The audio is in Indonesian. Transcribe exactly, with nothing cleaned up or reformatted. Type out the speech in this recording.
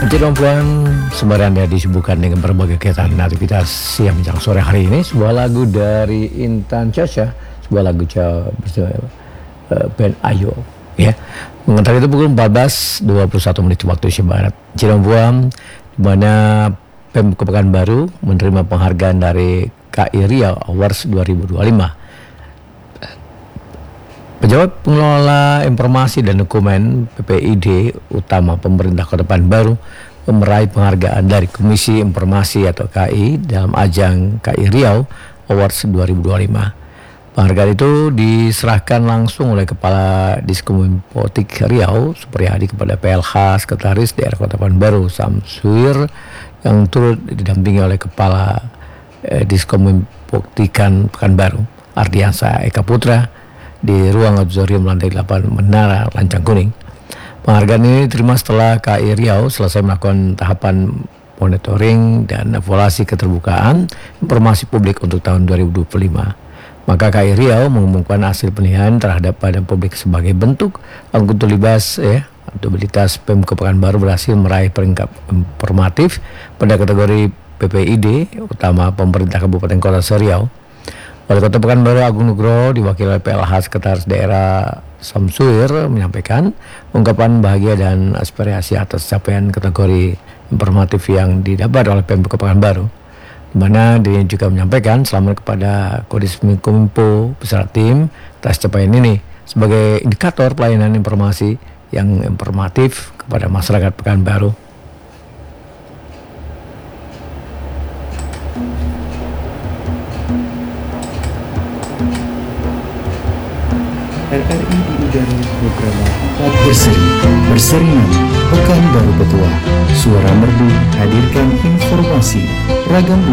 Perempuan sembari Anda disibukkan dengan berbagai kegiatan dan aktivitas siang menjelang sore hari ini, sebuah lagu dari Intan Caca, sebuah lagu Caca bersama uh, band Ayo, ya. Mengenai itu pukul empat belas dua puluh satu menit waktu Indonesia Barat. Cirebon, di mana Pemkab Pekanbaru menerima penghargaan dari K I Riau Awards dua ribu dua puluh lima. Pejabat Pengelola Informasi dan Dokumen P P I D utama pemerintah Kota Pekanbaru meraih penghargaan dari Komisi Informasi atau K I dalam ajang K I Riau Awards dua ribu dua puluh lima. Penghargaan itu diserahkan langsung oleh Kepala Diskominfotik Riau Supriyadi kepada P L H Sekretaris Daerah Kota Pekanbaru Samsuir yang turut didampingi oleh Kepala eh, Diskominfotikan Pekanbaru Ardiansa Eka Putra di ruang auditorium lantai delapan Menara Lancang Kuning. Penghargaan ini diterima setelah K I Riau selesai melakukan tahapan monitoring dan evaluasi keterbukaan informasi publik untuk tahun dua ribu dua puluh lima. Maka K I Riau mengumumkan hasil penilaian terhadap badan publik sebagai bentuk akuntabilitas ya, akuntabilitas Pemkab Pekanbaru berhasil meraih peringkat informatif pada kategori P P I D utama pemerintah Kabupaten Kota Riau. Wali Kota Pekanbaru Agung Nugroho diwakili oleh P L H Sekretaris Daerah Samsuir menyampaikan ungkapan bahagia dan aspirasi atas capaian kategori informatif yang didapat oleh Pemkab Pekanbaru, di mana dia juga menyampaikan selamat kepada Kominfo beserta tim atas capaian ini sebagai indikator pelayanan informasi yang informatif kepada masyarakat Pekanbaru. R R I diudara program Empat Berseri, Berseri Nama, Pekanbaru Petua, Suara Merdu hadirkan informasi, ragam